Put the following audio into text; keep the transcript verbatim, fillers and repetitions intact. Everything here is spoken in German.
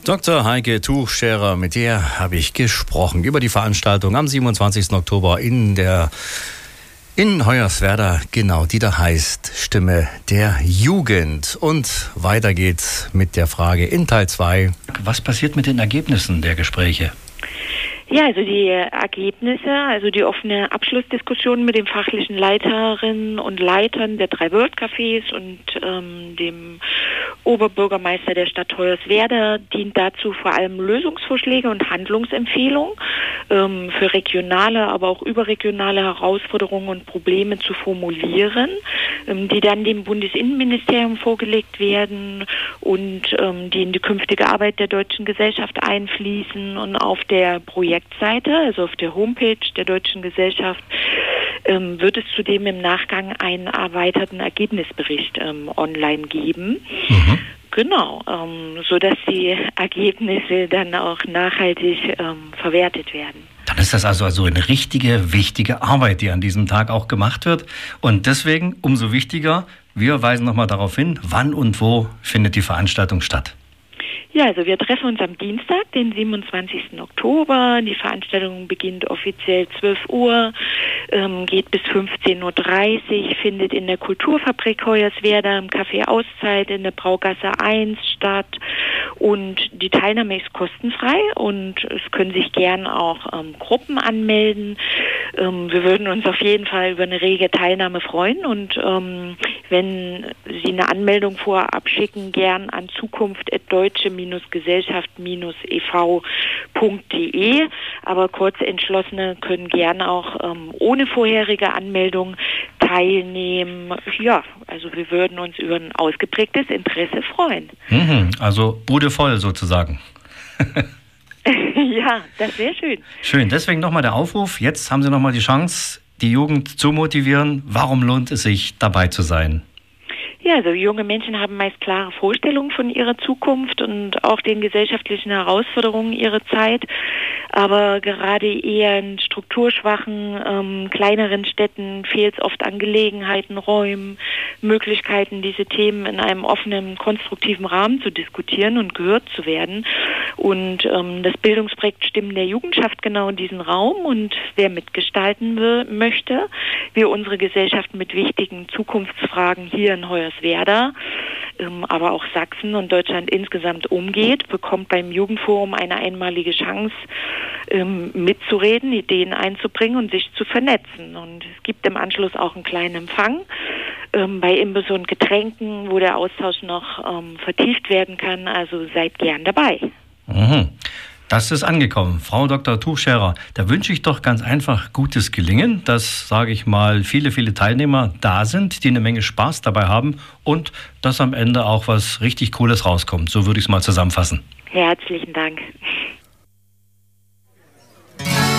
Doktor Heike Tuchscherer, mit der habe ich gesprochen über die Veranstaltung am siebenundzwanzigsten Oktober in der in Hoyerswerda, genau, die da heißt Stimme der Jugend. Und weiter geht's mit der Frage in Teil zwei. Was passiert mit den Ergebnissen der Gespräche? Ja, also die Ergebnisse, also die offene Abschlussdiskussion mit den fachlichen Leiterinnen und Leitern der drei World-Cafés und ähm, dem Oberbürgermeister der Stadt Hoyerswerda dient dazu vor allem Lösungsvorschläge und Handlungsempfehlungen ähm, für regionale, aber auch überregionale Herausforderungen und Probleme zu formulieren, ähm, die dann dem Bundesinnenministerium vorgelegt werden und ähm, die in die künftige Arbeit der deutschen Gesellschaft einfließen. Und auf der Projektseite, also auf der Homepage der Deutschen Gesellschaft, ähm, wird es zudem im Nachgang einen erweiterten Ergebnisbericht ähm, online geben. Mhm. Genau, ähm, sodass die Ergebnisse dann auch nachhaltig ähm, verwertet werden. Dann ist das also, also eine richtige, wichtige Arbeit, die an diesem Tag auch gemacht wird. Und deswegen umso wichtiger, wir weisen nochmal darauf hin, wann und wo findet die Veranstaltung statt. Ja, also wir treffen uns am Dienstag, den siebenundzwanzigsten Oktober. Die Veranstaltung beginnt offiziell zwölf Uhr, ähm, geht bis fünfzehn Uhr dreißig, findet in der Kulturfabrik Hoyerswerda im Café Auszeit in der Braugasse eins statt. Und die Teilnahme ist kostenfrei und es können sich gern auch ähm, Gruppen anmelden. Ähm, wir würden uns auf jeden Fall über eine rege Teilnahme freuen und ähm, wenn Sie eine Anmeldung vorab schicken, gern an zukunft at deutsche gesellschaft e v punkt de. Aber Kurzentschlossene können gern auch ähm, ohne vorherige Anmeldung teilnehmen. Ja, also wir würden uns über ein ausgeprägtes Interesse freuen. Mhm, also Bude voll sozusagen. Ja, das wäre schön. Schön, deswegen nochmal der Aufruf. Jetzt haben Sie nochmal die Chance, die Jugend zu motivieren. Warum lohnt es sich, dabei zu sein? Ja, also junge Menschen haben meist klare Vorstellungen von ihrer Zukunft und auch den gesellschaftlichen Herausforderungen ihrer Zeit. Aber gerade eher in strukturschwachen, ähm, kleineren Städten fehlt es oft an Gelegenheiten, Räumen, Möglichkeiten, diese Themen in einem offenen, konstruktiven Rahmen zu diskutieren und gehört zu werden. Und ähm, das Bildungsprojekt Stimmen der Jugend schafft genau diesen Raum. Und wer mitgestalten will, möchte, wie unsere Gesellschaft mit wichtigen Zukunftsfragen hier in Hoyerswerda, ähm, aber auch Sachsen und Deutschland insgesamt umgeht, bekommt beim Jugendforum eine einmalige Chance, ähm, mitzureden, Ideen einzubringen und sich zu vernetzen. Und es gibt im Anschluss auch einen kleinen Empfang ähm, bei Imbiss und Getränken, wo der Austausch noch ähm, vertieft werden kann. Also seid gern dabei. Mhm. Das ist angekommen. Frau Doktor Tuchscherer, da wünsche ich doch ganz einfach gutes Gelingen, dass, sage ich mal, viele, viele Teilnehmer da sind, die eine Menge Spaß dabei haben und dass am Ende auch was richtig Cooles rauskommt. So würde ich es mal zusammenfassen. Herzlichen Dank.